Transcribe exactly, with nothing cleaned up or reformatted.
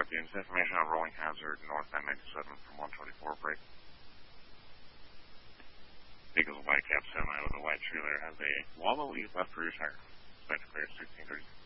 Dunes. Information on rolling hazard northbound ninety-seven from one twenty-four break. Eagles Whitecap semi with a white trailer has a wallow east left rear tire. Expect to clear sixteen thirty.